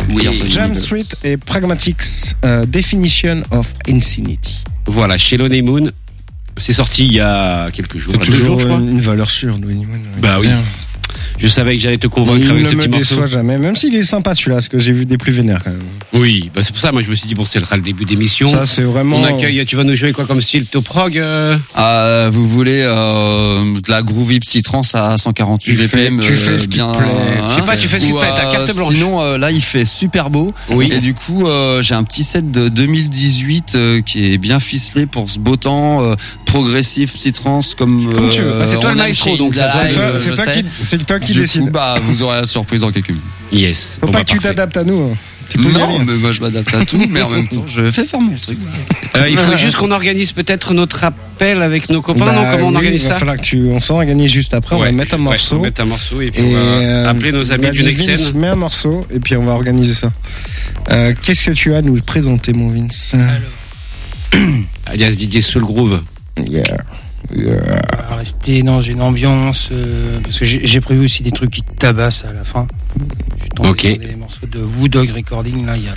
Jam Street et Pragmatics, Definition of Insanity. Voilà, chez Lonely Moon. C'est sorti il y a quelques jours. C'est toujours je crois. une valeur sûre, Lonely Moon. Bah oui. Je savais que j'allais te convaincre avec ce petit morceau. Il ne me déçoit jamais, même s'il est sympa celui-là, parce que j'ai vu des plus vénères quand même. Oui, bah c'est pour ça, moi je me suis dit, bon, c'est le début d'émission. Ça, c'est vraiment. On accueille, tu vas nous jouer quoi comme style Top-Prog Vous voulez de la groovy psytrance à 148 BPM. Tu fais ce qui te plaît. Tu fais ce qui te plaît, ta carte blanche. Sinon, là, il fait super beau. Oui. Et du coup, j'ai un petit set de 2018 qui est bien ficelé pour ce beau temps, progressif, psytrance, comme tu veux. C'est toi le maestro, donc c'est toi qui du décide. coup, vous aurez la surprise dans quelques minutes. Yes. Faut pas que tu t'adaptes à nous. Non, mais moi je m'adapte à tout, mais en même temps, je fais faire mon truc. Il faut juste qu'on organise peut-être notre appel avec nos copains, non? Comment on organise ça? Il va falloir on s'organise juste après, on va mettre un morceau. On va mettre un morceau et puis on va appeler nos amis du Next Scene. Mets un morceau et puis on va organiser ça. Qu'est-ce que tu as à nous présenter, mon Vince? Alias Didier Soul Groove. Yeah. On va rester dans une ambiance parce que j'ai prévu aussi des trucs qui tabassent à la fin. Je suis tombé sur des morceaux de Woodog Recording là, il y a